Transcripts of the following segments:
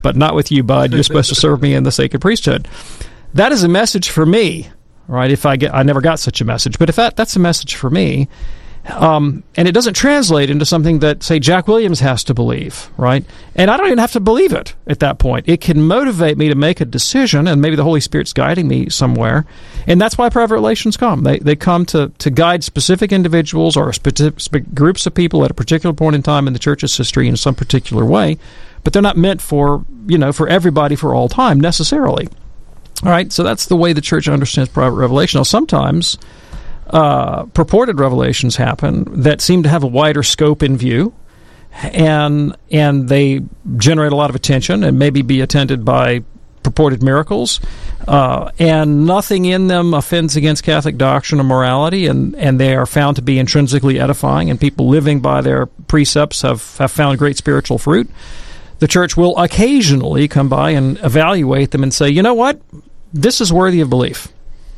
but not with you, bud. You're supposed to serve me in the sacred priesthood. That is a message for me, right? I never got such a message, but if that's a message for me, and it doesn't translate into something that, say, Jack Williams has to believe, right? And I don't even have to believe it at that point. It can motivate me to make a decision, and maybe the Holy Spirit's guiding me somewhere. And that's why private relations come. They come to guide specific individuals or specific groups of people at a particular point in time in the church's history in some particular way, but they're not meant for everybody for all time necessarily. All right, so that's the way the church understands private revelation. Now, sometimes purported revelations happen that seem to have a wider scope in view, and they generate a lot of attention and maybe be attended by purported miracles, and nothing in them offends against Catholic doctrine or morality, and they are found to be intrinsically edifying, and people living by their precepts have found great spiritual fruit. The church will occasionally come by and evaluate them and say, you know what, this is worthy of belief.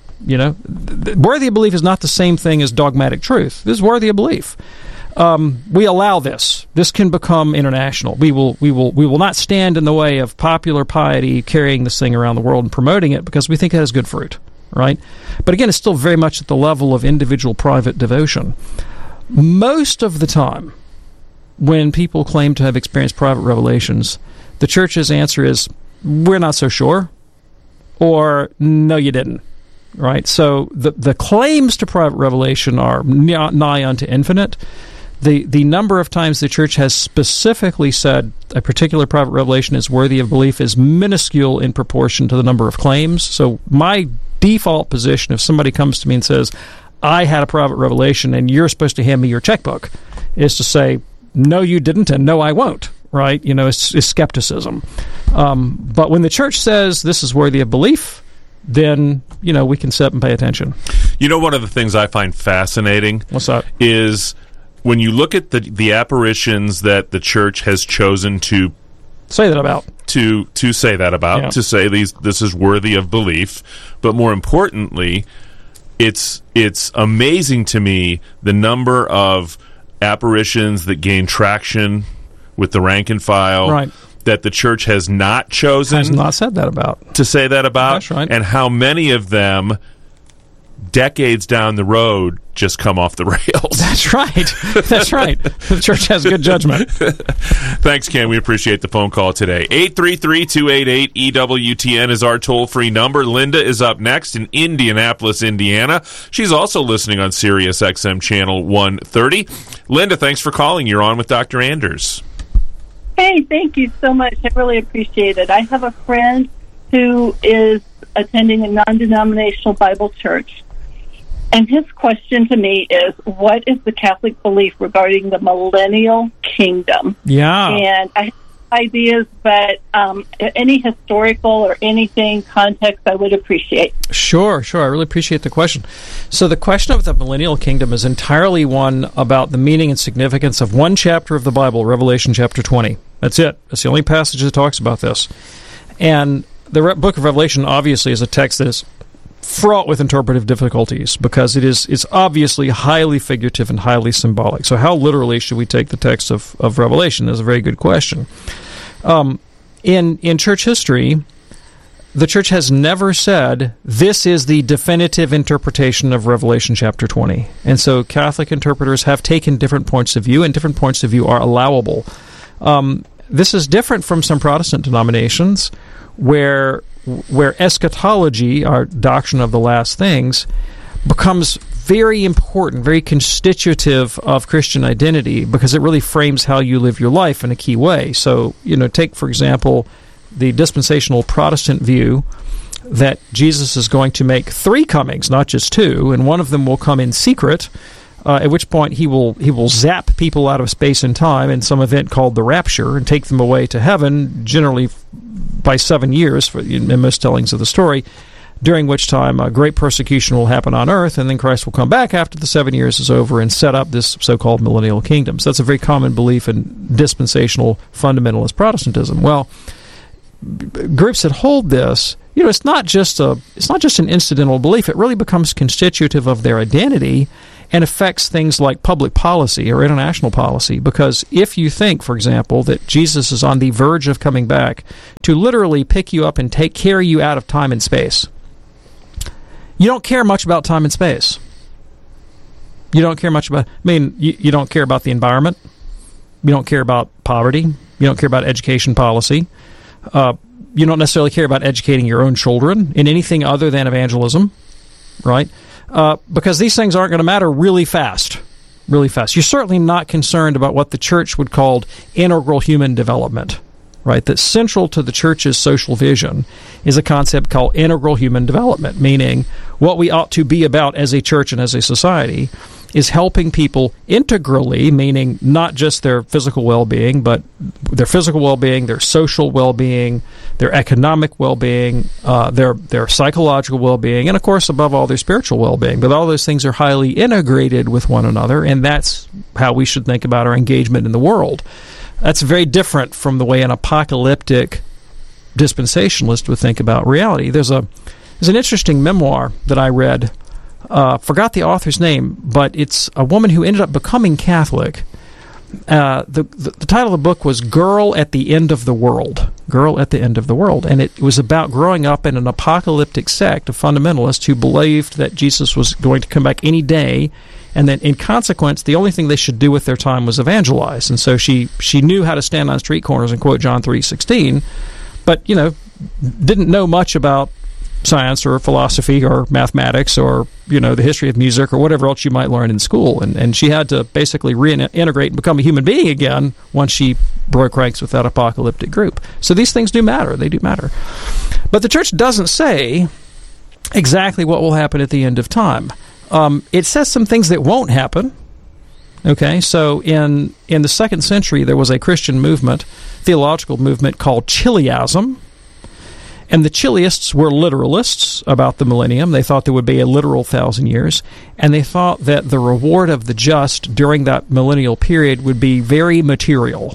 Worthy of belief is not the same thing as dogmatic truth. This is worthy of belief. We allow this. This can become international. We will not stand in the way of popular piety carrying this thing around the world and promoting it because we think it has good fruit, right? But again, it's still very much at the level of individual private devotion. Most of the time, when people claim to have experienced private revelations, the church's answer is, we're not so sure, or no, you didn't. Right, so the claims to private revelation are nigh unto infinite. The number of times the church has specifically said a particular private revelation is worthy of belief is minuscule in proportion to the number of claims. So my default position, if somebody comes to me and says, I had a private revelation and you're supposed to hand me your checkbook, is to say, no, you didn't, and no, I won't. Right, it's skepticism. But when the church says this is worthy of belief, then, we can sit and pay attention. One of the things I find fascinating What's that? Is when you look at the apparitions that the church has chosen to say that about, to say that about, yeah. To say this is worthy of belief, but more importantly, it's amazing to me the number of apparitions that gain traction with the rank and file, right, that the church has not chosen, has not said that about, to say that about. That's right. And how many of them decades down the road just come off the rails. That's right. That's right. The church has good judgment. Thanks, Ken. We appreciate the phone call today. 833-288-EWTN is our toll-free number. Linda is up next in Indianapolis, Indiana. She's also listening on Sirius XM Channel 130. Linda, thanks for calling. You're on with Dr. Anders. Hey, thank you so much. I really appreciate it. I have a friend who is attending a non-denominational Bible church, and his question to me is, what is the Catholic belief regarding the millennial kingdom? Yeah. And I have ideas, but any historical or anything context I would appreciate. Sure. I really appreciate the question. So the question of the millennial kingdom is entirely one about the meaning and significance of one chapter of the Bible, Revelation chapter 20. That's it. That's the only passage that talks about this. And the book of Revelation obviously is a text that is fraught with interpretive difficulties because it's obviously highly figurative and highly symbolic. So how literally should we take the text of Revelation? That's a very good question. In church history, the church has never said, this is the definitive interpretation of Revelation chapter 20. And so Catholic interpreters have taken different points of view, and different points of view are allowable. This is different from some Protestant denominations where eschatology, our doctrine of the last things, becomes very important, very constitutive of Christian identity because it really frames how you live your life in a key way. So, take, for example, the dispensational Protestant view that Jesus is going to make 3 comings, not just 2, and one of them will come in secret, at which point he will zap people out of space and time in some event called the rapture and take them away to heaven, generally by 7 years in most tellings of the story, during which time a great persecution will happen on earth, and then Christ will come back after the 7 years is over and set up this so-called millennial kingdom. So that's a very common belief in dispensational fundamentalist Protestantism. Well, groups that hold this, it's not just an incidental belief. It really becomes constitutive of their identity, and affects things like public policy or international policy. Because if you think, for example, that Jesus is on the verge of coming back to literally pick you up and carry you out of time and space, you don't care much about time and space. You don't care much about, you don't care about the environment. You don't care about poverty. You don't care about education policy. You don't necessarily care about educating your own children in anything other than evangelism, right? Because these things aren't going to matter really fast. Really fast. You're certainly not concerned about what the church would call integral human development, right? That central to the church's social vision is a concept called integral human development, meaning what we ought to be about as a church and as a society is helping people integrally, meaning not just their physical well-being, but their physical well-being, their social well-being, their economic well-being, their psychological well-being, and of course, above all, their spiritual well-being. But all those things are highly integrated with one another, and that's how we should think about our engagement in the world. That's very different from the way an apocalyptic dispensationalist would think about reality. There's an interesting memoir that I read. Forgot the author's name, but it's a woman who ended up becoming Catholic. The title of the book was Girl at the End of the World. Girl at the End of the World. And it was about growing up in an apocalyptic sect of fundamentalists who believed that Jesus was going to come back any day, and that in consequence, the only thing they should do with their time was evangelize. And so she knew how to stand on street corners and quote John 3:16, but, didn't know much about science or philosophy or mathematics or, the history of music or whatever else you might learn in school. And she had to basically reintegrate and become a human being again once she broke ranks with that apocalyptic group. So these things do matter. They do matter. But the church doesn't say exactly what will happen at the end of time. It says some things that won't happen. Okay, so in the 2nd century, there was a Christian movement, theological movement called Chiliasm. And the Chiliists were literalists about the millennium. They thought there would be a literal 1,000 years. And they thought that the reward of the just during that millennial period would be very material.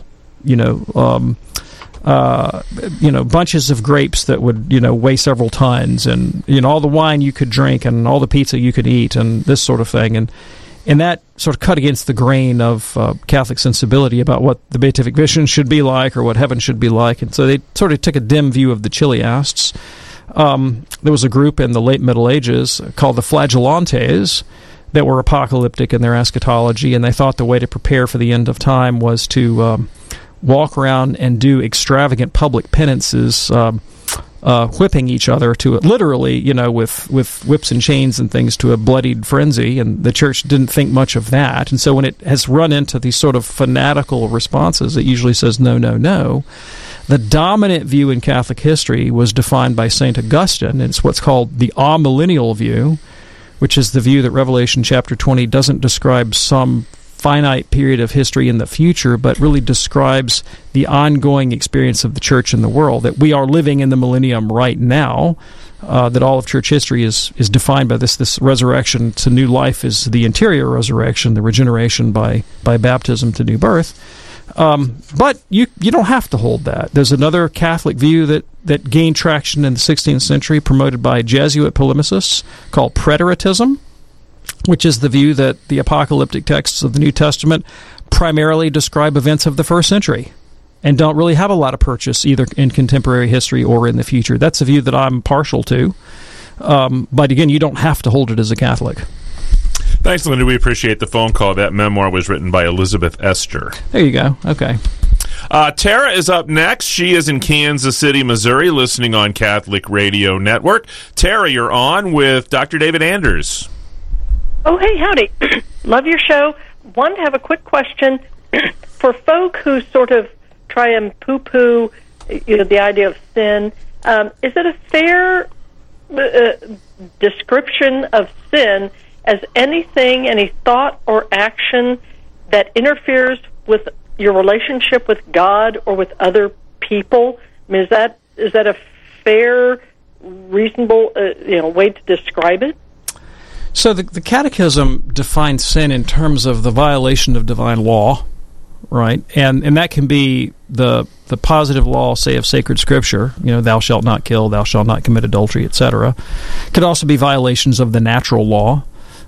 Bunches of grapes that would, weigh several tons, and, all the wine you could drink and all the pizza you could eat and this sort of thing. And that sort of cut against the grain of Catholic sensibility about what the beatific vision should be like or what heaven should be like. And so they sort of took a dim view of the Chiliasts. There was a group in the late Middle Ages called the Flagellantes that were apocalyptic in their eschatology, and they thought the way to prepare for the end of time was to walk around and do extravagant public penances, whipping each other to literally, with whips and chains and things to a bloodied frenzy, and the church didn't think much of that. And so when it has run into these sort of fanatical responses, it usually says no, no, no. The dominant view in Catholic history was defined by St. Augustine, and it's what's called the amillennial view, which is the view that Revelation chapter 20 doesn't describe some finite period of history in the future, but really describes the ongoing experience of the church in the world, that we are living in the millennium right now, that all of church history is defined by this resurrection to new life is the interior resurrection, the regeneration by baptism to new birth. But you don't have to hold that. There's another Catholic view that gained traction in the 16th century, promoted by Jesuit polemicists, called preteritism, which is the view that the apocalyptic texts of the New Testament primarily describe events of the first century and don't really have a lot of purchase either in contemporary history or in the future. That's a view that I'm partial to. But again, you don't have to hold it as a Catholic. Thanks, Linda. We appreciate the phone call. That memoir was written by Elizabeth Esther. There you go. Okay. Tara is up next. She is in Kansas City, Missouri, listening on Catholic Radio Network. Tara, you're on with Dr. David Anders. Oh, hey, howdy. Love your show. Wanted to have a quick question. For folk who sort of try and poo-poo the idea of sin, is it a fair description of sin as anything, any thought or action that interferes with your relationship with God or with other people? I mean, is that a fair, reasonable way to describe it? So the Catechism defines sin in terms of the violation of divine law, right? And that can be the positive law, say, of sacred Scripture, thou shalt not kill, thou shalt not commit adultery, etc. It could also be violations of the natural law,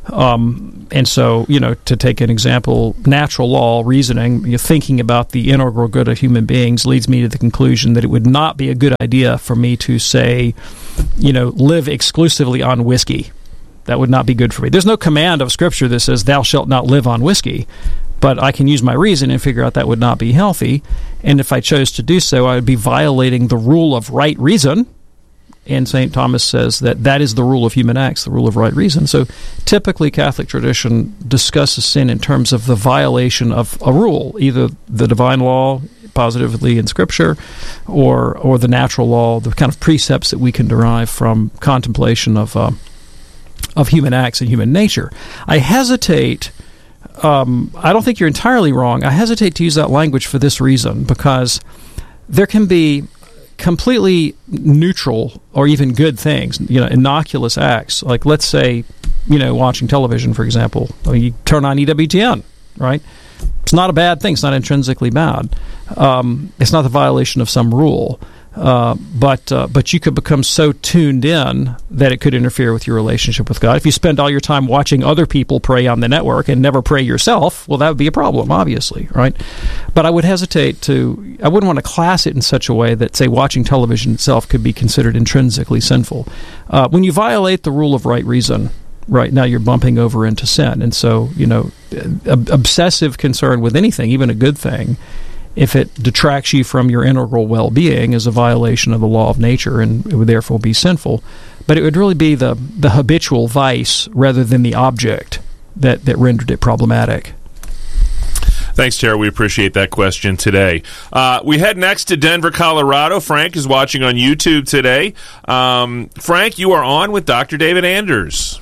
And so, to take an example, natural law reasoning, thinking about the integral good of human beings leads me to the conclusion that it would not be a good idea for me to say, live exclusively on whiskey. That would not be good for me. There's no command of Scripture that says, thou shalt not live on whiskey. But I can use my reason and figure out that would not be healthy. And if I chose to do so, I would be violating the rule of right reason. And St. Thomas says that is the rule of human acts, the rule of right reason. So typically Catholic tradition discusses sin in terms of the violation of a rule, either the divine law positively in Scripture or the natural law, the kind of precepts that we can derive from contemplation of human acts and human nature. I hesitate... I don't think you're entirely wrong. I hesitate to use that language for this reason, because there can be completely neutral or even good things, innocuous acts. Like, let's say, watching television, for example. You turn on EWTN, right? It's not a bad thing. It's not intrinsically bad. It's not the violation of some rule. But you could become so tuned in that it could interfere with your relationship with God. If you spend all your time watching other people pray on the network and never pray yourself, well, that would be a problem, obviously, right? But I would hesitate I wouldn't want to class it in such a way that, say, watching television itself could be considered intrinsically sinful. When you violate the rule of right reason, right now you're bumping over into sin. And so, obsessive concern with anything, even a good thing, if it detracts you from your integral well-being, is a violation of the law of nature, and it would therefore be sinful. But it would really be the habitual vice rather than the object that rendered it problematic. Thanks, Tara. We appreciate that question today. We head next to Denver, Colorado. Frank is watching on YouTube today. Frank, you are on with Dr. David Anders.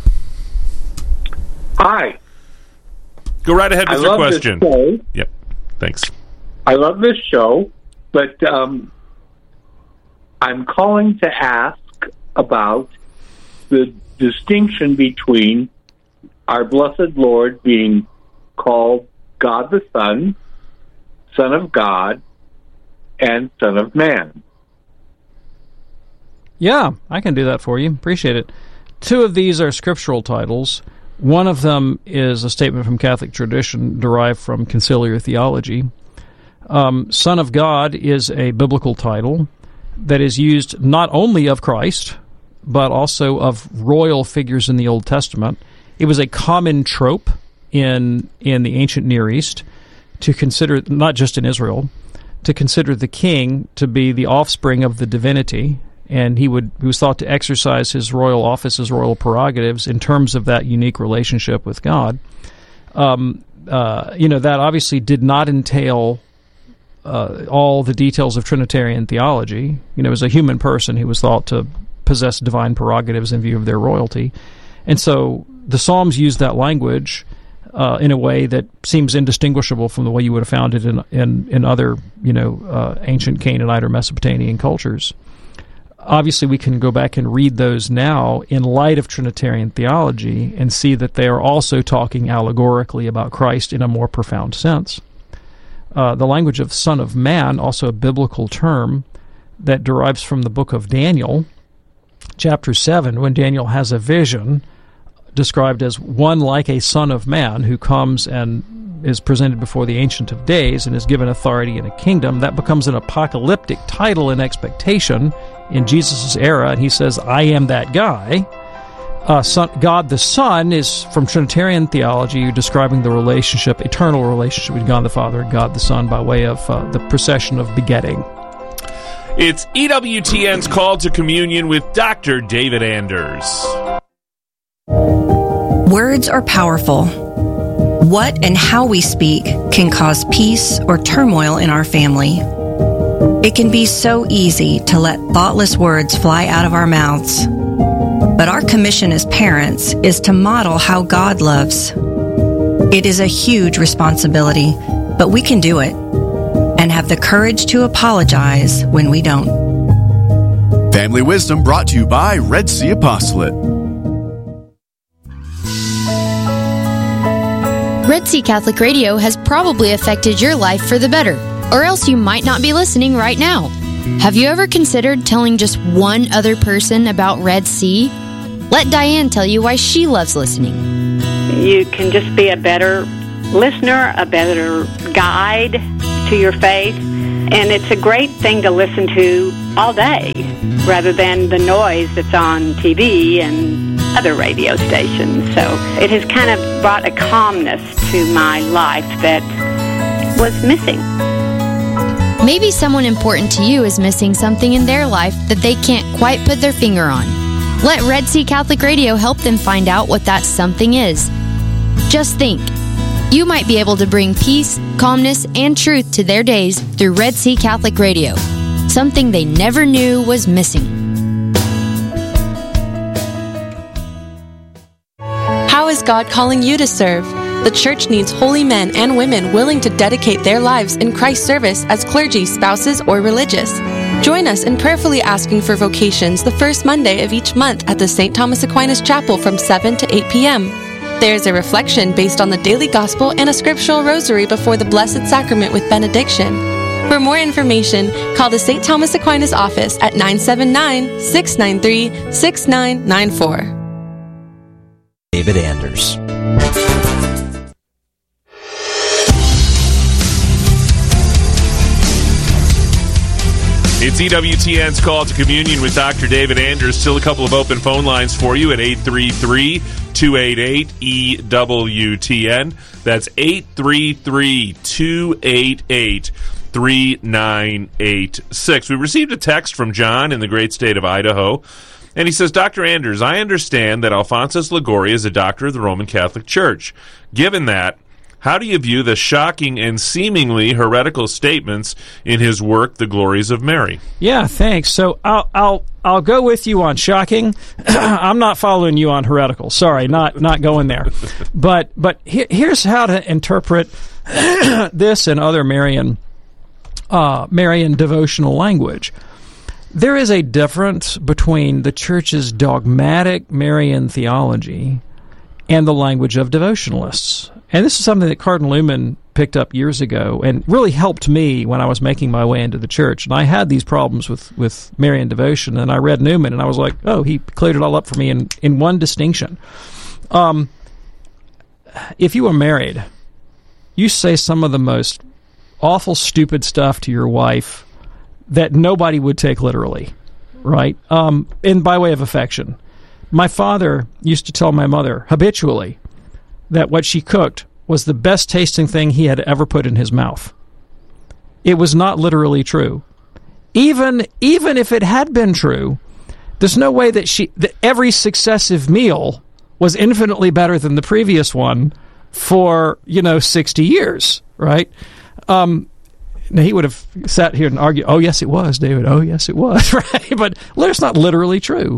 Hi. Go right ahead with your question. This show. Yep. Thanks. I love this show, but I'm calling to ask about the distinction between our blessed Lord being called God the Son, Son of God, and Son of Man. Yeah, I can do that for you. Appreciate it. Two of these are scriptural titles. One of them is a statement from Catholic tradition derived from conciliar theology. Son of God is a biblical title that is used not only of Christ, but also of royal figures in the Old Testament. It was a common trope in the ancient Near East to consider, not just in Israel, to consider the king to be the offspring of the divinity, and he was thought to exercise his royal office, his royal prerogatives in terms of that unique relationship with God. That obviously did not entail all the details of Trinitarian theology. As a human person, he was thought to possess divine prerogatives in view of their royalty. And so the Psalms use that language in a way that seems indistinguishable from the way you would have found it in other, ancient Canaanite or Mesopotamian cultures. Obviously, we can go back and read those now in light of Trinitarian theology and see that they are also talking allegorically about Christ in a more profound sense. The language of Son of Man, also a biblical term that derives from the book of Daniel, chapter 7, when Daniel has a vision described as one like a son of man who comes and is presented before the Ancient of Days and is given authority in a kingdom. That becomes an apocalyptic title and expectation in Jesus' era, and he says, I am that guy. God the Son is from Trinitarian theology, describing the relationship, eternal relationship with God the Father and God the Son by way of the procession of begetting. It's EWTN's Call to Communion with Dr. David Anders. Words are powerful. What and how we speak can cause peace or turmoil in our family. It can be so easy to let thoughtless words fly out of our mouths. But our commission as parents is to model how God loves. It is a huge responsibility, but we can do it and have the courage to apologize when we don't. Family Wisdom brought to you by Red Sea Apostolate. Red Sea Catholic Radio has probably affected your life for the better, or else you might not be listening right now. Have you ever considered telling just one other person about Red Sea? Let Diane tell you why she loves listening. You can just be a better listener, a better guide to your faith. And it's a great thing to listen to all day rather than the noise that's on TV and other radio stations. So it has kind of brought a calmness to my life that was missing. Maybe someone important to you is missing something in their life that they can't quite put their finger on. Let Red Sea Catholic Radio help them find out what that something is. Just think. You might be able to bring peace, calmness, and truth to their days through Red Sea Catholic Radio, something they never knew was missing. How is God calling you to serve? The church needs holy men and women willing to dedicate their lives in Christ's service as clergy, spouses, or religious. Join us in prayerfully asking for vocations the first Monday of each month at the St. Thomas Aquinas Chapel from 7 to 8 p.m. There is a reflection based on the daily gospel and a scriptural rosary before the Blessed Sacrament with benediction. For more information, call the St. Thomas Aquinas office at 979-693-6994. David Anders. It's EWTN's Call to Communion with Dr. David Anders. Still a couple of open phone lines for you at 833-288-EWTN. That's 833-288-3986. We received a text from John in the great state of Idaho, and he says, Dr. Anders, I understand that Alphonsus Liguori is a doctor of the Roman Catholic Church. Given that, how do you view the shocking and seemingly heretical statements in his work, The Glories of Mary? Yeah, thanks. So I'll go with you on shocking. I'm not following you on heretical. Sorry, not going there. But here's how to interpret this and other Marian devotional language. There is a difference between the Church's dogmatic Marian theology and the language of devotionalists. And this is something that Cardinal Newman picked up years ago and really helped me when I was making my way into the church. And I had these problems with Marian devotion, and I read Newman, and I was like, oh, he cleared it all up for me in one distinction. If you were married, you say some of the most awful, stupid stuff to your wife that nobody would take literally, right? And by way of affection. My father used to tell my mother habitually that what she cooked was the best tasting thing he had ever put in his mouth. It was not literally true. Even if it had been true, there's no way that every successive meal was infinitely better than the previous one for, 60 years, right? Now, he would have sat here and argued, oh, yes, it was, David. Oh, yes, it was, right? But it's not literally true.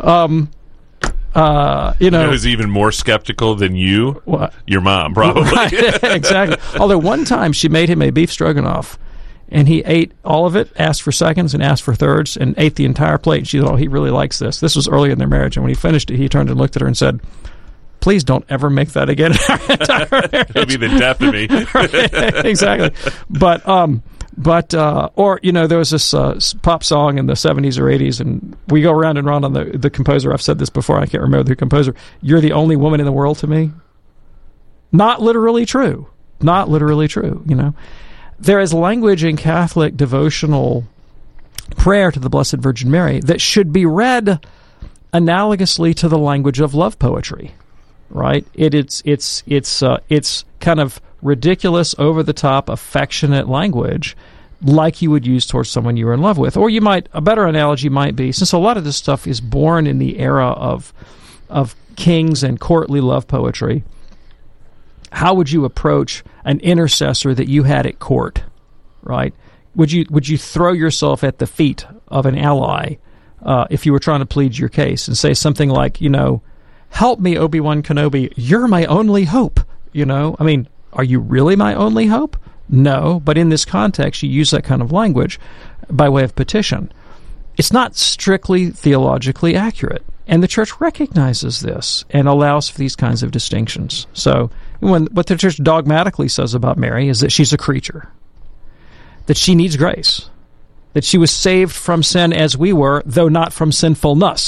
Who's even more skeptical than you? What? Your mom, probably. Right, exactly. Although one time she made him a beef stroganoff, and he ate all of it, asked for seconds, and asked for thirds, and ate the entire plate. She thought, oh, he really likes this. This was early in their marriage, and when he finished it, he turned and looked at her and said, please don't ever make that again in our entire marriage. It'll be the death of me. Right, exactly. But there was this pop song in the 70s or 80s, and we go round and round on the composer. I've said this before, I can't remember the composer. You're the only woman in the world to me. Not literally true. Not literally true, There is language in Catholic devotional prayer to the Blessed Virgin Mary that should be read analogously to the language of love poetry, right? It's kind of ridiculous, over-the-top, affectionate language like you would use towards someone you were in love with. Or a better analogy might be, since a lot of this stuff is born in the era of kings and courtly love poetry, how would you approach an intercessor that you had at court, right? Would you throw yourself at the feet of an ally if you were trying to plead your case and say something like, help me, Obi-Wan Kenobi, you're my only hope, are you really my only hope? No, but in this context, you use that kind of language by way of petition. It's not strictly theologically accurate, and the Church recognizes this and allows for these kinds of distinctions. So what the Church dogmatically says about Mary is that she's a creature, that she needs grace, that she was saved from sin as we were, though not from sinfulness,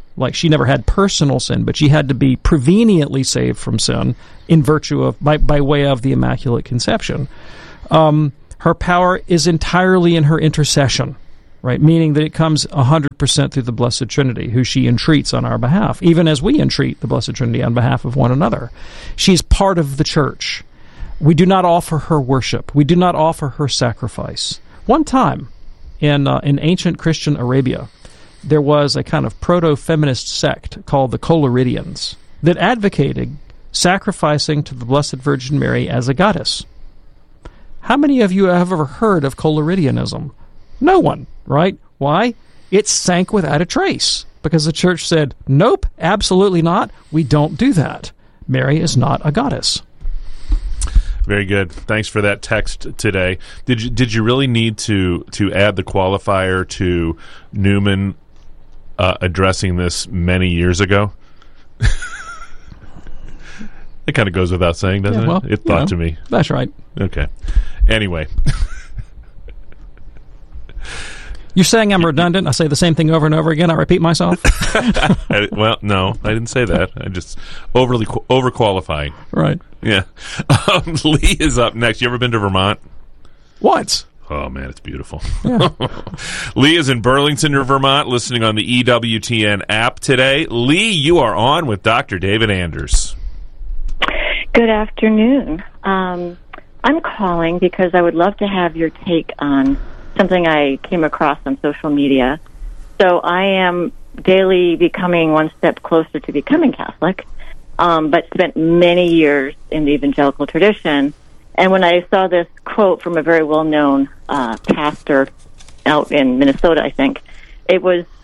Like she never had personal sin, but she had to be preveniently saved from sin in virtue of by way of the Immaculate Conception. Her power is entirely in her intercession, right? Meaning that it comes 100% through the Blessed Trinity, who she entreats on our behalf, even as we entreat the Blessed Trinity on behalf of one another. She's part of the Church. We do not offer her worship. We do not offer her sacrifice. One time in ancient Christian Arabia, there was a kind of proto-feminist sect called the Collyridians that advocated sacrificing to the Blessed Virgin Mary as a goddess. How many of you have ever heard of Collyridianism? No one, right? Why? It sank without a trace because the Church said, nope, absolutely not. We don't do that. Mary is not a goddess. Very good. Thanks for that text today. Did you really need to add the qualifier to Newman addressing this many years ago? It kind of goes without saying, doesn't it? It thought to me. That's right. Okay. Anyway. You're saying I'm redundant? I say the same thing over and over again? I repeat myself? Well, no, I didn't say that. I just overqualifying. Right. Yeah. Lee is up next. You ever been to Vermont? Once. Oh, man, it's beautiful. Yeah. Lee is in Burlington, Vermont, listening on the EWTN app today. Lee, you are on with Dr. David Anders. Good afternoon. I'm calling because I would love to have your take on something I came across on social media. So I am daily becoming one step closer to becoming Catholic, but spent many years in the evangelical tradition. And when I saw this quote from a very well-known pastor out in Minnesota, I think, it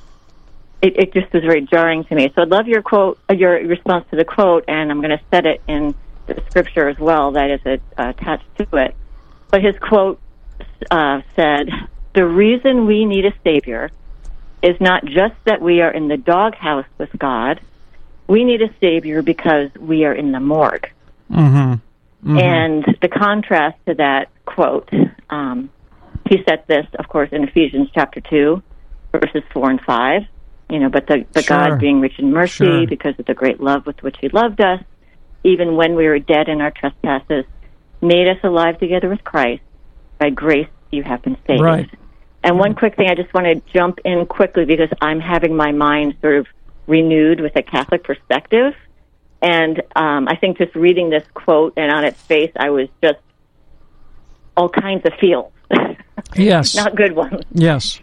just was very jarring to me. So I'd love your response to the quote, and I'm going to set it in the scripture as well that is attached to it. But his quote said, "The reason we need a Savior is not just that we are in the doghouse with God. We need a Savior because we are in the morgue." Mm-hmm. Mm-hmm. And the contrast to that quote, he set this, of course, in Ephesians chapter 2, verses 4 and 5. But Sure. God being rich in mercy, Sure. because of the great love with which he loved us, even when we were dead in our trespasses, made us alive together with Christ. By grace you have been saved. Right. And one quick thing, I just want to jump in quickly because I'm having my mind sort of renewed with a Catholic perspective. And I think just reading this quote and on its face, I was just all kinds of feels. Yes. Not good ones. Yes.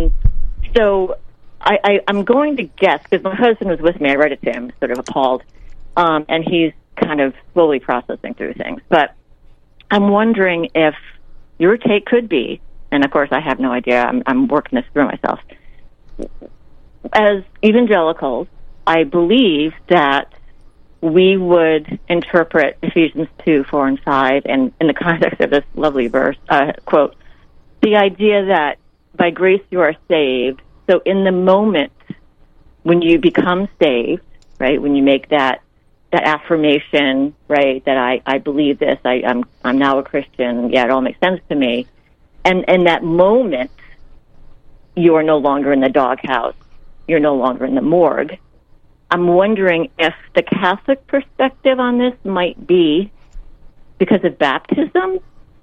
So I'm going to guess, because my husband was with me, I read it to him, sort of appalled, and he's kind of slowly processing through things. But I'm wondering if your take could be, and of course I have no idea, I'm working this through myself. As evangelicals, I believe that we would interpret Ephesians 2, 4, and 5, and in the context of this lovely verse, quote, the idea that by grace you are saved. So in the moment when you become saved, right, when you make that affirmation, right, that I believe this, I'm now a Christian, yeah, it all makes sense to me. And in that moment, you are no longer in the doghouse. You're no longer in the morgue. I'm wondering if the Catholic perspective on this might be because of baptism.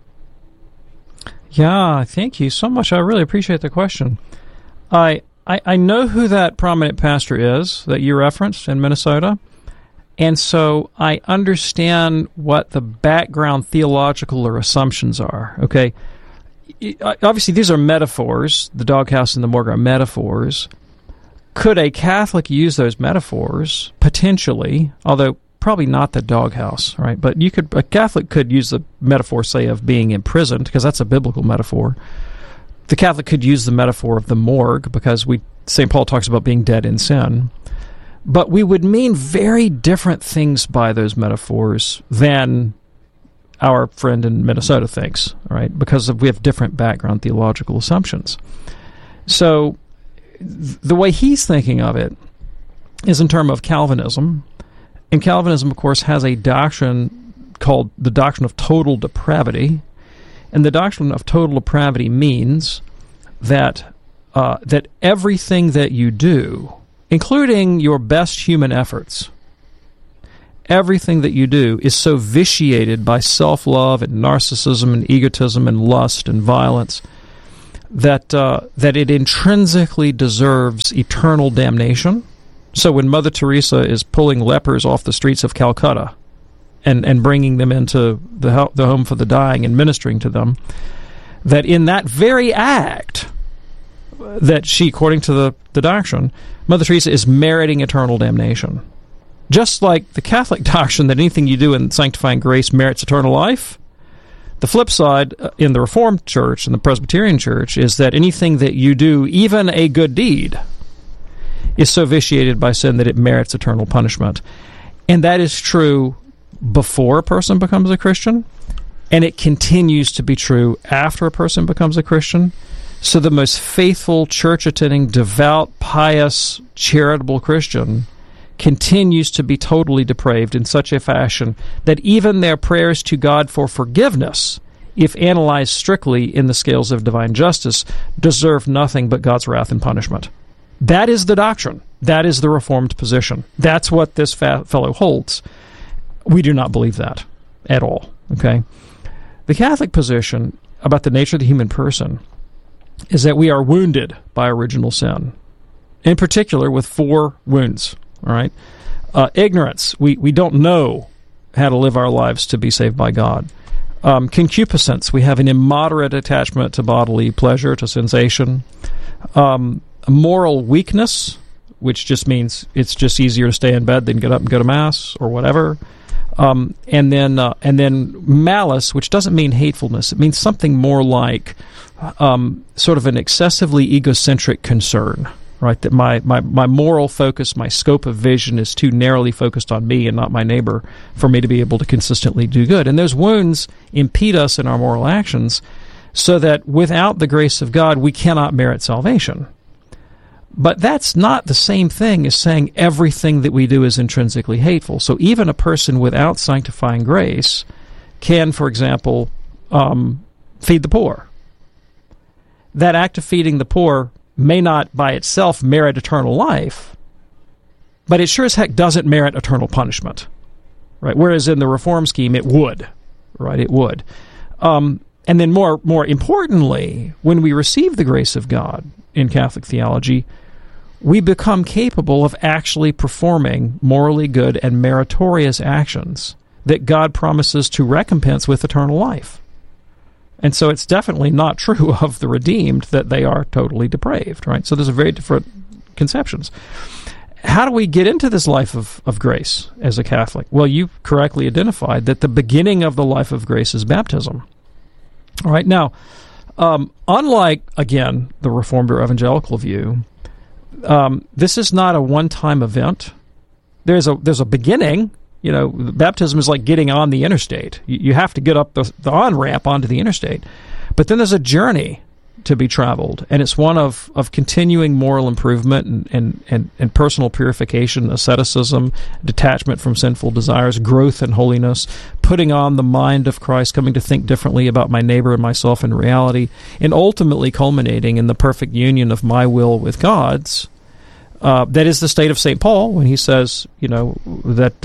Yeah, thank you so much. I really appreciate the question. I know who that prominent pastor is that you referenced in Minnesota, and so I understand what the background theological or assumptions are, okay? Obviously, these are metaphors. The doghouse and the morgue are metaphors. Could a Catholic use those metaphors? Potentially, although probably not the doghouse, right? But a Catholic could use the metaphor, say, of being imprisoned, because that's a biblical metaphor. The Catholic could use the metaphor of the morgue, because St. Paul talks about being dead in sin. But we would mean very different things by those metaphors than our friend in Minnesota thinks, right? Because we have different background theological assumptions. So the way he's thinking of it is in terms of Calvinism. And Calvinism, of course, has a doctrine called the doctrine of total depravity. And the doctrine of total depravity means that that everything that you do including your best human efforts, everything that you do is so vitiated by self-love and narcissism and egotism and lust and violence that it intrinsically deserves eternal damnation. So when Mother Teresa is pulling lepers off the streets of Calcutta and bringing them into the home for the dying and ministering to them, that in that very act that she, according to the doctrine, Mother Teresa is meriting eternal damnation. Just like the Catholic doctrine that anything you do in sanctifying grace merits eternal life, the flip side in the Reformed Church and the Presbyterian Church is that anything that you do, even a good deed, is so vitiated by sin that it merits eternal punishment. And that is true before a person becomes a Christian, and it continues to be true after a person becomes a Christian. So the most faithful, church-attending, devout, pious, charitable Christian continues to be totally depraved in such a fashion that even their prayers to God for forgiveness, if analyzed strictly in the scales of divine justice, deserve nothing but God's wrath and punishment. That is the doctrine. That is the Reformed position. That's what this fellow holds. We do not believe that at all. Okay? The Catholic position about the nature of the human person is that we are wounded by original sin, in particular with 4 wounds. All right, ignorance. We don't know how to live our lives to be saved by God. Concupiscence. We have an immoderate attachment to bodily pleasure, to sensation. Moral weakness, which just means it's just easier to stay in bed than get up and go to Mass or whatever. And then malice, which doesn't mean hatefulness. It means something more like sort of an excessively egocentric concern. Right, that my moral focus, my scope of vision is too narrowly focused on me and not my neighbor for me to be able to consistently do good. And those wounds impede us in our moral actions so that without the grace of God, we cannot merit salvation. But that's not the same thing as saying everything that we do is intrinsically hateful. So even a person without sanctifying grace can, for example, feed the poor. That act of feeding the poor may not by itself merit eternal life, but it sure as heck doesn't merit eternal punishment, right? Whereas in the Reform scheme, it would, right? It would. And then more importantly, when we receive the grace of God in Catholic theology, we become capable of actually performing morally good and meritorious actions that God promises to recompense with eternal life. And so it's definitely not true of the redeemed that they are totally depraved, right? So there's a very different conceptions. How do we get into this life of grace as a Catholic? Well, you correctly identified that the beginning of the life of grace is baptism. All right, now, unlike, again, the Reformed or evangelical view, this is not a one-time event. There's a beginning. You know, baptism is like getting on the interstate. You have to get up the on-ramp onto the interstate. But then there's a journey to be traveled, and it's one of continuing moral improvement and personal purification, asceticism, detachment from sinful desires, growth in holiness, putting on the mind of Christ, coming to think differently about my neighbor and myself in reality, and ultimately culminating in the perfect union of my will with God's. That is the state of St. Paul when he says, that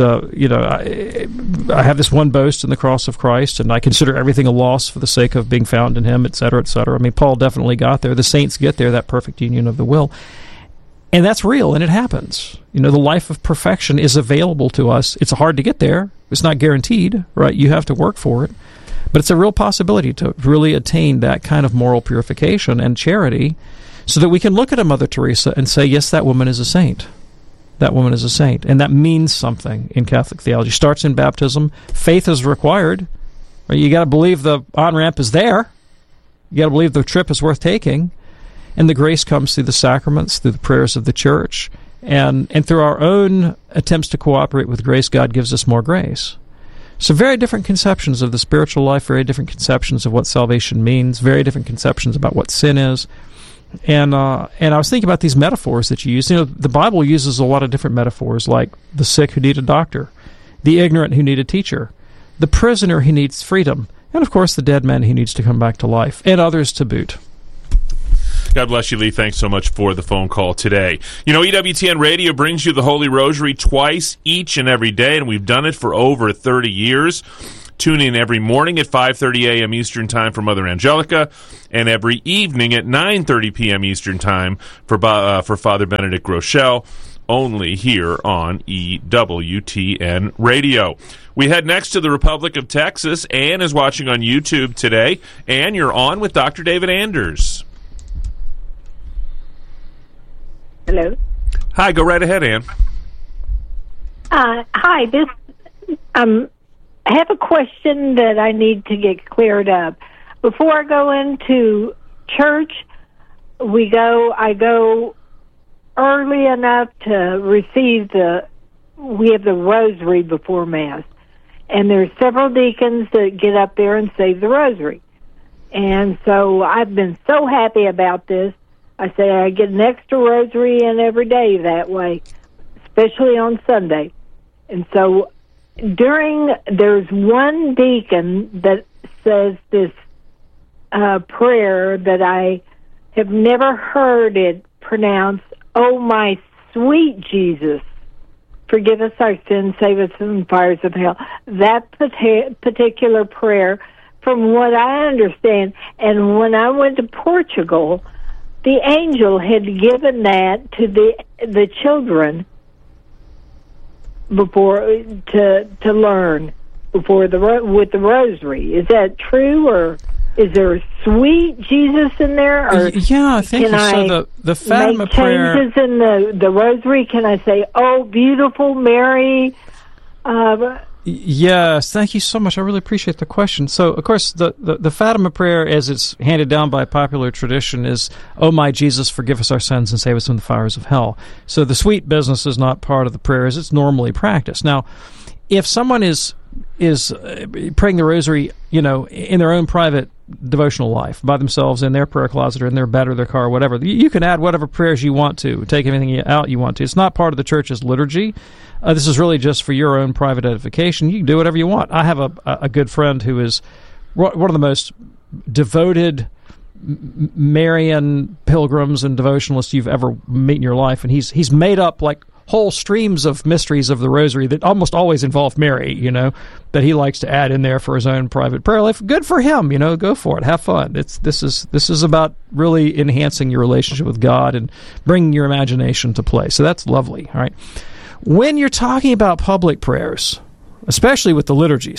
I have this one boast in the cross of Christ, and I consider everything a loss for the sake of being found in Him, etc., etc. I mean, Paul definitely got there. The saints get there, that perfect union of the will. And that's real, and it happens. The life of perfection is available to us. It's hard to get there. It's not guaranteed, right? You have to work for it. But it's a real possibility to really attain that kind of moral purification and charity, so that we can look at a Mother Teresa and say, yes, that woman is a saint. That woman is a saint. And that means something in Catholic theology. It starts in baptism. Faith is required. You got to believe the on-ramp is there. You got to believe the trip is worth taking. And the grace comes through the sacraments, through the prayers of the church, and through our own attempts to cooperate with grace, God gives us more grace. So very different conceptions of the spiritual life, very different conceptions of what salvation means, very different conceptions about what sin is. And I was thinking about these metaphors that you use. The Bible uses a lot of different metaphors, like the sick who need a doctor, the ignorant who need a teacher, the prisoner who needs freedom, and of course the dead man who needs to come back to life, and others to boot. God bless you, Lee. Thanks so much for the phone call today. You know, EWTN Radio brings you the Holy Rosary twice each and every day, and we've done it for over 30 years. Tune in every morning at 5:30 a.m. Eastern Time for Mother Angelica, and every evening at 9:30 p.m. Eastern Time for Father Benedict Rochelle, only here on EWTN Radio. We head next to the Republic of Texas. Ann is watching on YouTube today. Ann, you're on with Dr. David Anders. Hello. Hi, go right ahead, Ann. Hi, I have a question that I need to get cleared up. Before I go into church, I go early enough to receive we have the rosary before Mass. And there's several deacons that get up there and say the rosary. And so I've been so happy about this. I say I get an extra rosary in every day that way, especially on Sunday. And so there's one deacon that says this prayer that I have never heard it pronounced, "Oh, my sweet Jesus, forgive us our sins, save us from the fires of hell." That particular prayer, from what I understand, and when I went to Portugal, the angel had given that to the children before to learn with the rosary. Is that true, or is there a sweet Jesus in there? Or yeah, I think so. The Fatima make prayer changes in the rosary. Can I say, "Oh, beautiful Mary"? Yes, thank you so much. I really appreciate the question. So, of course, the Fatima prayer, as it's handed down by popular tradition, is, "Oh, my Jesus, forgive us our sins and save us from the fires of hell." So the sweet business is not part of the prayer as it's normally practiced. Now, if someone is praying the rosary, in their own private devotional life, by themselves, in their prayer closet or in their bed or their car or whatever, you can add whatever prayers you want to, take anything out you want to. It's not part of the church's liturgy. This is really just for your own private edification. You can do whatever you want. I have a good friend who is one of the most devoted Marian pilgrims and devotionalists you've ever met in your life, and he's made up like whole streams of mysteries of the rosary that almost always involve Mary, that he likes to add in there for his own private prayer life. Good for him, go for it, have fun. This is about really enhancing your relationship with God and bringing your imagination to play. So that's lovely, all right? When you're talking about public prayers, especially with the liturgy,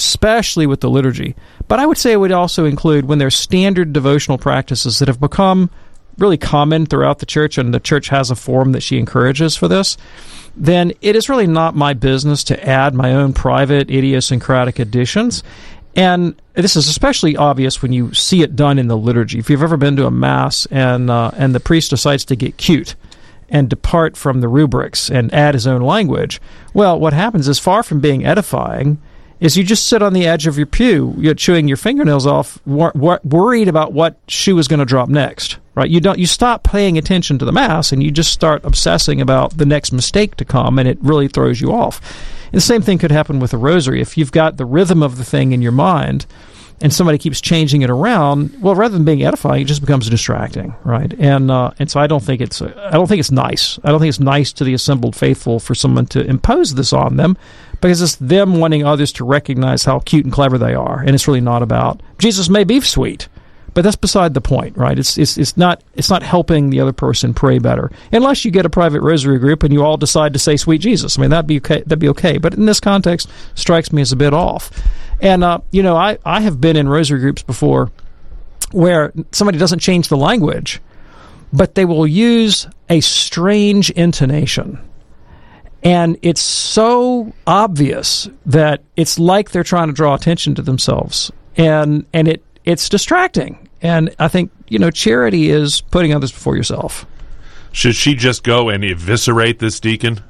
but I would say it would also include when there's standard devotional practices that have become really common throughout the church, and the church has a form that she encourages for this, then it is really not my business to add my own private idiosyncratic additions. And this is especially obvious when you see it done in the liturgy. If you've ever been to a Mass and the priest decides to get cute and depart from the rubrics and add his own language, well, what happens is, far from being edifying, is you just sit on the edge of your pew, chewing your fingernails off, worried about what shoe is going to drop next, right? You stop paying attention to the Mass, and you just start obsessing about the next mistake to come, and it really throws you off. And the same thing could happen with the rosary. If you've got the rhythm of the thing in your mind, and somebody keeps changing it around, well, rather than being edifying, it just becomes distracting, right? And so I don't think it's nice. I don't think it's nice to the assembled faithful for someone to impose this on them, because it's them wanting others to recognize how cute and clever they are, and it's really not about Jesus may be sweet, but that's beside the point, right? It's not helping the other person pray better, unless you get a private rosary group and you all decide to say "Sweet Jesus." I mean, that'd be okay. But in this context, strikes me as a bit off. And, I have been in rosary groups before where somebody doesn't change the language, but they will use a strange intonation. And it's so obvious that it's like they're trying to draw attention to themselves. And it's distracting. And I think, charity is putting others before yourself. Should she just go and eviscerate this deacon?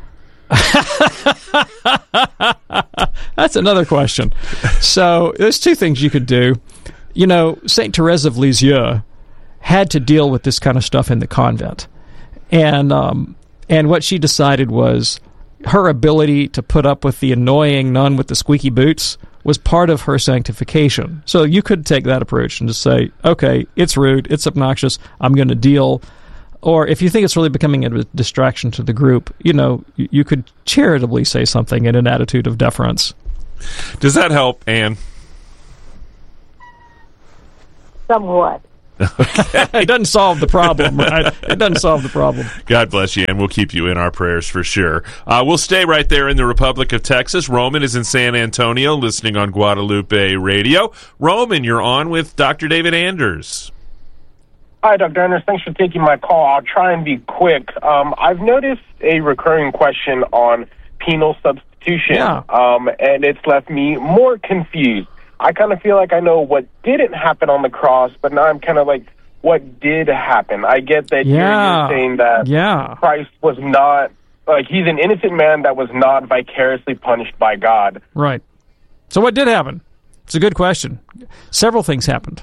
That's another question. So there's two things you could do. St. Therese of Lisieux had to deal with this kind of stuff in the convent. And what she decided was her ability to put up with the annoying nun with the squeaky boots was part of her sanctification. So you could take that approach and just say, okay, it's rude, it's obnoxious, I'm going to deal. Or if you think it's really becoming a distraction to the group, you could charitably say something in an attitude of deference. Does that help, Anne? Somewhat. It doesn't solve the problem, right? It doesn't solve the problem. God bless you, and we'll keep you in our prayers for sure. We'll stay right there in the Republic of Texas. Roman is in San Antonio, listening on Guadalupe Radio. Roman, you're on with Dr. David Anders. Hi, Dr. Anders. Thanks for taking my call. I'll try and be quick. I've noticed a recurring question on penal substitution, and it's left me more confused. I kind of feel like I know what didn't happen on the cross, but now I'm kind of like, what did happen? I get that you're saying that Christ was not, he's an innocent man that was not vicariously punished by God. Right. So what did happen? It's a good question. Several things happened.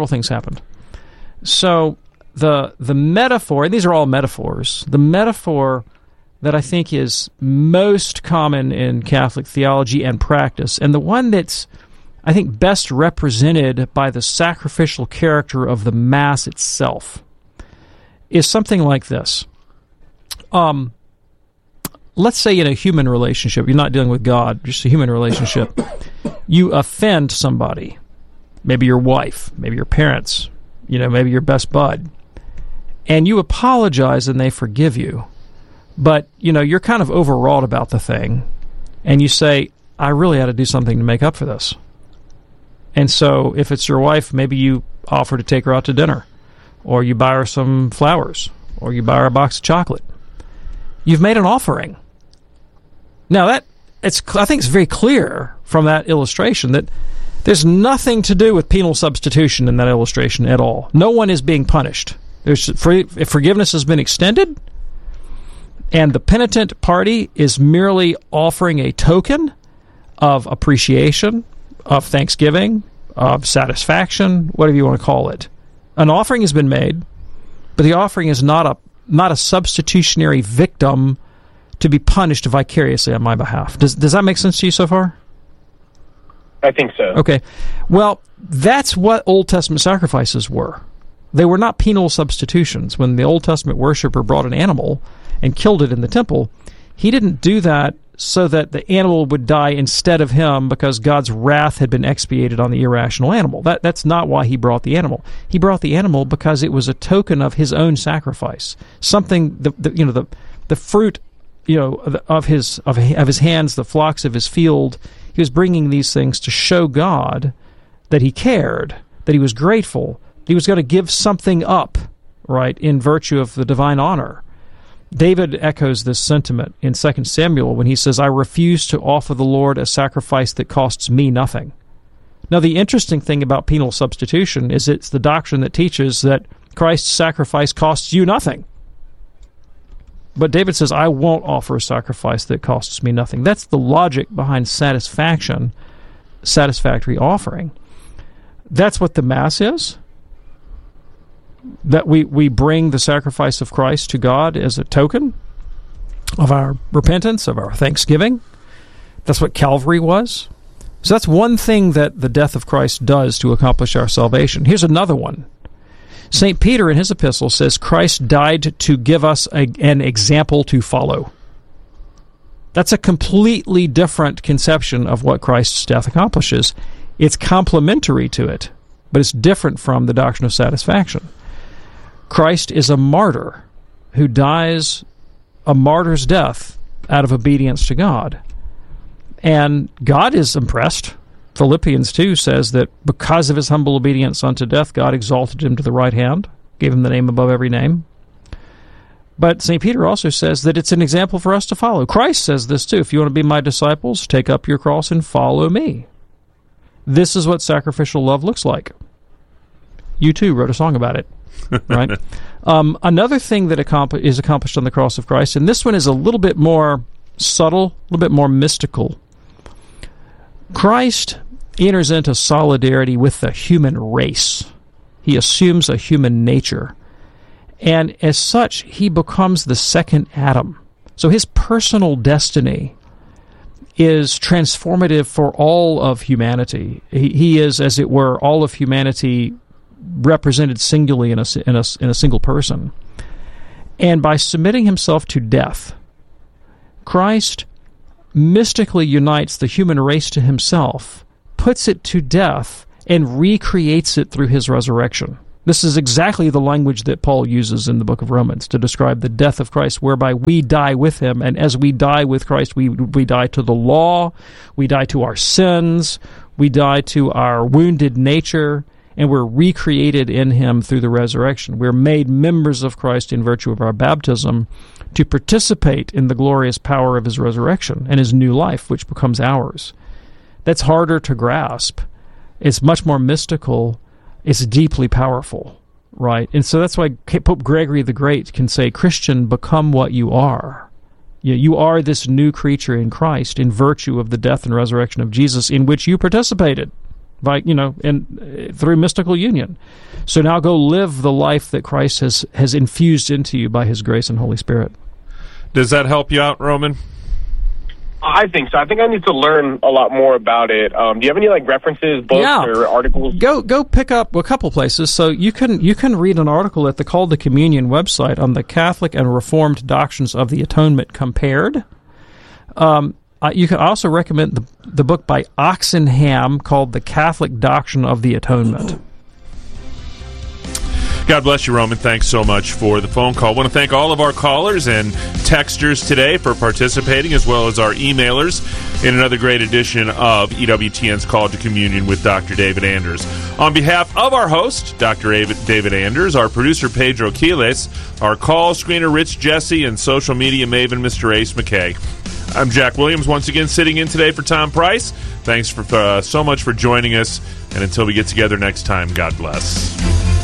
So the metaphor, and these are all metaphors, the metaphor that I think is most common in Catholic theology and practice, and the one that's, I think, best represented by the sacrificial character of the Mass itself, is something like this. Let's say in a human relationship, you're not dealing with God, just a human relationship, you offend somebody, maybe your wife, maybe your parents, maybe your best bud, and you apologize and they forgive you, but, you're kind of overwrought about the thing, and you say, I really ought to do something to make up for this. And so if it's your wife, maybe you offer to take her out to dinner, or you buy her some flowers, or you buy her a box of chocolate. You've made an offering. Now, I think it's very clear from that illustration that there's nothing to do with penal substitution in that illustration at all. No one is being punished. If forgiveness has been extended, and the penitent party is merely offering a token of appreciation, of thanksgiving, of satisfaction, whatever you want to call it. An offering has been made, but the offering is not a substitutionary victim to be punished vicariously on my behalf. Does that make sense to you so far? I think so. Okay. Well, that's what Old Testament sacrifices were. They were not penal substitutions. When the Old Testament worshiper brought an animal and killed it in the temple, he didn't do that so that the animal would die instead of him because God's wrath had been expiated on the irrational animal. That's not why he brought the animal. He brought the animal because it was a token of his own sacrifice. Something, the fruit, of his hands, the flocks of his field. He was bringing these things to show God that he cared, that he was grateful, that he was going to give something up, right, in virtue of the divine honor. David echoes this sentiment in 2 Samuel when he says, I refuse to offer the Lord a sacrifice that costs me nothing. Now, the interesting thing about penal substitution is it's the doctrine that teaches that Christ's sacrifice costs you nothing. But David says, I won't offer a sacrifice that costs me nothing. That's the logic behind satisfactory offering. That's what the Mass is. That we bring the sacrifice of Christ to God as a token of our repentance, of our thanksgiving. That's what Calvary was. So that's one thing that the death of Christ does to accomplish our salvation. Here's another one. St. Peter in his epistle says Christ died to give us an example to follow. That's a completely different conception of what Christ's death accomplishes. It's complementary to it, but it's different from the doctrine of satisfaction. Christ is a martyr who dies a martyr's death out of obedience to God. And God is impressed. Philippians 2 says that because of his humble obedience unto death, God exalted him to the right hand, gave him the name above every name. But St. Peter also says that it's an example for us to follow. Christ says this too. If you want to be my disciples, take up your cross and follow me. This is what sacrificial love looks like. You too wrote a song about it. Right. Another thing that is accomplished on the cross of Christ, and this one is a little bit more subtle, a little bit more mystical. Christ enters into solidarity with the human race. He assumes a human nature. And as such, he becomes the second Adam. So his personal destiny is transformative for all of humanity. He is, as it were, all of humanity represented singularly in a single person. And by submitting himself to death, Christ mystically unites the human race to himself, puts it to death, and recreates it through his resurrection. This is exactly the language that Paul uses in the book of Romans to describe the death of Christ, whereby we die with him, and as we die with Christ, we die to the law, we die to our sins, we die to our wounded nature, and we're recreated in him through the resurrection. We're made members of Christ in virtue of our baptism to participate in the glorious power of his resurrection and his new life, which becomes ours. That's harder to grasp. It's much more mystical. It's deeply powerful, right? And so that's why Pope Gregory the Great can say, Christian, become what you are. You are this new creature in Christ in virtue of the death and resurrection of Jesus in which you participated by, through mystical union. So now go live the life that Christ has infused into you by his grace and Holy Spirit. Does that help you out, Roman? I think so. I think I need to learn a lot more about it. Do you have any references, books, or articles? Go pick up a couple places. So you can read an article at the Call to Communion website on the Catholic and Reformed doctrines of the Atonement compared. You can also recommend the book by Oxenham called The Catholic Doctrine of the Atonement. God bless you, Roman. Thanks so much for the phone call. I want to thank all of our callers and texters today for participating, as well as our emailers in another great edition of EWTN's Call to Communion with Dr. David Anders. On behalf of our host, Dr. David Anders, our producer, Pedro Quiles, our call screener, Rich Jesse, and social media maven, Mr. Ace McKay. I'm Jack Williams, once again sitting in today for Tom Price. Thanks for so much for joining us, and until we get together next time, God bless.